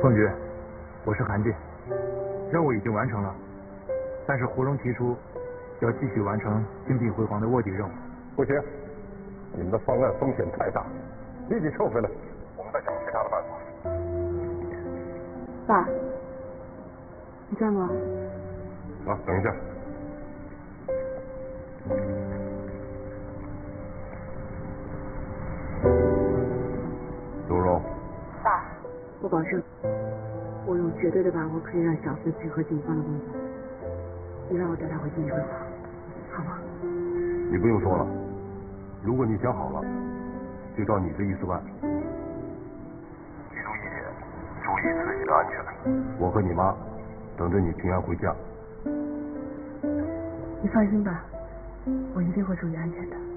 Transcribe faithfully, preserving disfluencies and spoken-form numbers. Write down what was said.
凤菊，我是韩进，任务已经完成了，但是胡荣提出要继续完成金碧辉煌的卧底任务。 不行，你们的方案风险太大，立即撤回来，我们再想其他的办法。 爸，你在吗？ 啊，等一下。蓉蓉。 爸，我保证，我有绝对的把握可以让小四配合警方的工作。你让我带他回金碧辉煌，好吗？ 你不用说了，如果你想好了，就照你的意思办。记住一点，注意自己的安全。我和你妈等着你平安回家。 你放心吧，我一定会注意安全的。